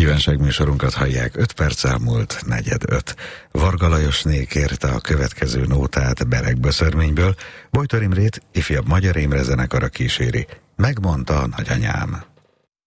Kívánságműsorunkat hallják, 5 perc elmúlt 4:45. Varga Lajosné kérte a következő nótát Beregböszörményből, Bojtor Imrét ifjabb Magyar Imre zenekara kíséri. Megmondta a nagyanyám.